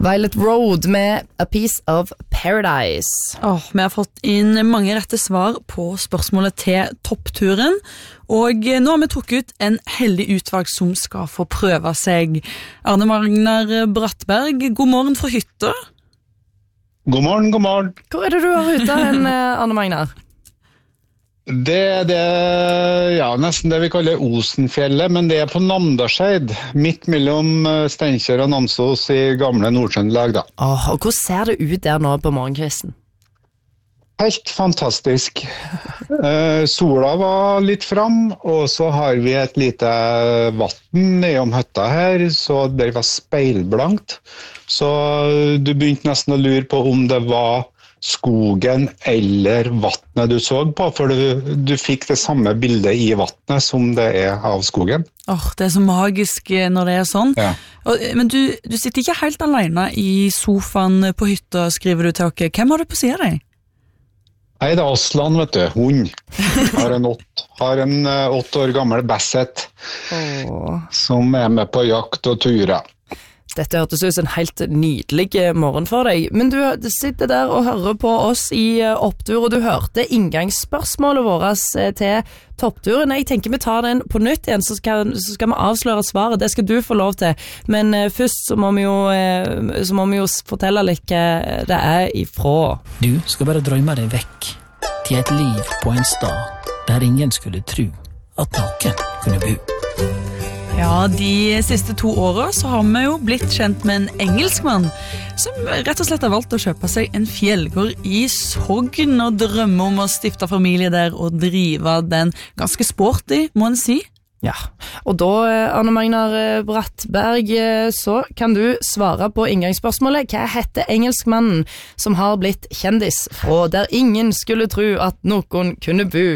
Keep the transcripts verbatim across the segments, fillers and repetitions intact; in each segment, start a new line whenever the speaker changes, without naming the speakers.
Violet Road med A Piece of Paradise.
Oh, vi har fått inn mange rette svar på spørsmålet til toppturen, og nå har vi trukket ut en heldig utvalg som skal få prøve seg. Arne Magnar Brattberg, god morgen fra hytta.
God morgen, god morgen.
Hvor er det du har hytta hen, Arne Magnar?
Det er det, ja, nesten det vi kaller Osenfjellet, men det er på Namdalseid, midt mellom Steinkjer og Namsos i gamle Nord-Trøndelag da.
Åh, og hvordan ser det ut der nå på morgenkvisten?
Helt fantastisk. Eh, sola var litt fram, og så har vi et lite vatten nedom høtta her, så det var speilblankt. Så du begynte nesten å lure på om det var skogen eller vattnet du så på, for du, du fikk det samme bildet i vattnet som det er av skogen.
Oh, det er så magisk når det er sånn.
Ja.
Og, men du, du sitter ikke helt alene i sofaen på hytta, skriver du til oss. Hvem har du på siden av deg?
Nei, det er Aslan, vet du. Hund. Har en åtte, har en åtte år gammel Basset
Åh.
Som er med på jakt og turer.
Dette hørtes ut som en helt nydelig morgen for deg, men du sitter der og hører på oss i opptur, og du hørte inngangsspørsmålet vårt til toppturen. Jeg tenker vi tar den på nytt igjen, så skal, så skal vi avsløre svaret. Det skal du få lov til, men først så må vi jo, så må vi jo fortelle litt hva det er ifra.
Du skal bare drømme deg vekk til et liv på en stad der ingen skulle tro at noen kunne bo.
Ja, de siste to årene så har vi jo blitt kjent med en engelskmann som rett og slett har valgt å kjøpe seg en fjellgård i Sogn og drømme om å stifte familie der og drive den ganske sporty, må en si.
Ja, og da, Arne Magnar Brattberg, så kan du svare på inngangsspørsmålet. Hva heter engelskmannen som har blitt kjendis fra der ingen skulle tro at noen kunne bo?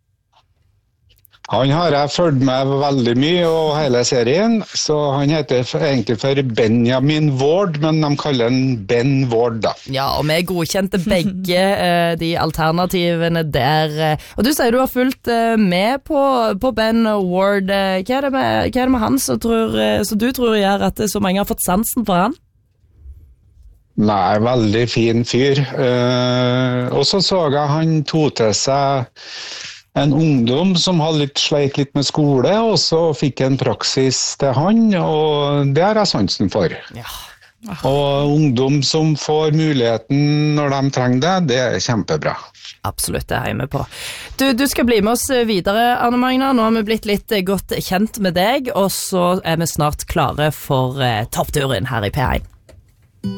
Han har jeg følt med veldig mye og hele serien, så han heter egentlig for Benjamin Ward, men de kaller han Ben Ward da.
Ja, og vi godkjente begge uh, de alternativene der. Og du sier du har fulgt uh, med på, på Ben Ward. Hva er det med, hva er det med han som, tror, uh, som du tror gjør at så mange har fått sansen for han?
Nei, veldig fin fyr. Uh, og så så jeg han tog til seg en ungdom som hadde litt sleit litt med skole, og så fikk en praksis til han, og det har jeg sansen for.
Ja.
Og ungdom som får muligheten når de trenger det, det er kjempebra.
Absolutt, det er jeg med på. Du, du skal bli med oss videre, Arne Magnar. Nå har vi blitt litt godt kjent med deg, og så er vi snart klare for eh, toppturen her i P én.